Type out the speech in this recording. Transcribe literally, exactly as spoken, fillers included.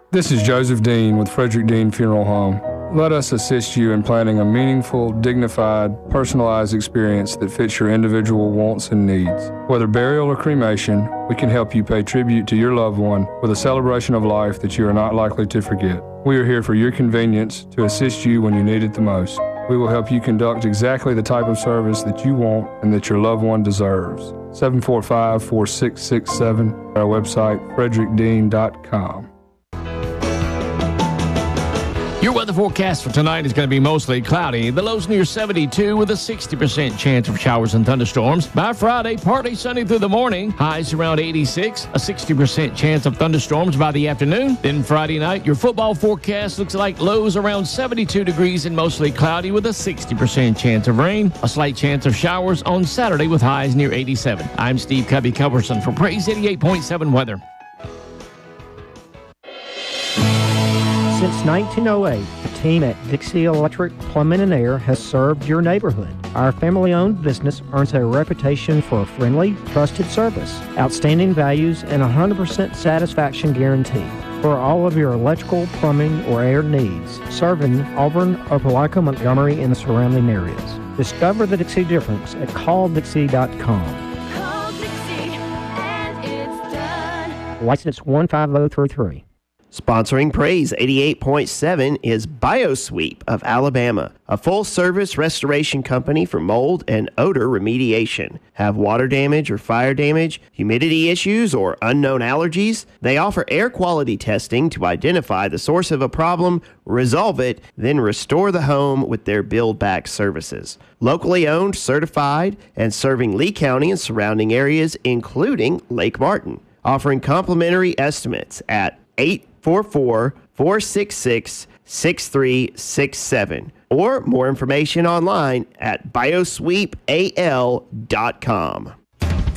This is Joseph Dean with Frederick Dean Funeral Home. Let us assist you in planning a meaningful, dignified, personalized experience that fits your individual wants and needs. Whether burial or cremation, we can help you pay tribute to your loved one with a celebration of life that you are not likely to forget. We are here for your convenience to assist you when you need it the most. We will help you conduct exactly the type of service that you want and that your loved one deserves. seven four five, four six six seven, our website, frederick dean dot com. Your weather forecast for tonight is going to be mostly cloudy. The low's near seventy-two with a sixty percent chance of showers and thunderstorms. By Friday, partly sunny through the morning. Highs around eighty-six, a sixty percent chance of thunderstorms by the afternoon. Then Friday night, your football forecast looks like lows around seventy-two degrees and mostly cloudy with a sixty percent chance of rain. A slight chance of showers on Saturday with highs near eighty-seven. I'm Steve Cubby Culberson for Praise eighty-eight point seven Weather. Since nineteen oh eight, the team at Dixie Electric Plumbing and Air has served your neighborhood. Our family-owned business earns a reputation for a friendly, trusted service, outstanding values, and a one hundred percent satisfaction guarantee. For all of your electrical, plumbing, or air needs, serving Auburn, Opelika, Montgomery, and the surrounding areas. Discover the Dixie difference at call dixie dot com. Call Dixie and it's done. License one five zero three three. Sponsoring Praise eighty-eight point seven is BioSweep of Alabama, a full-service restoration company for mold and odor remediation. Have water damage or fire damage, humidity issues, or unknown allergies? They offer air quality testing to identify the source of a problem, resolve it, then restore the home with their build-back services. Locally owned, certified, and serving Lee County and surrounding areas, including Lake Martin. Offering complimentary estimates at eight four four, four six six, six three six seven or more information online at biosweep a l dot com.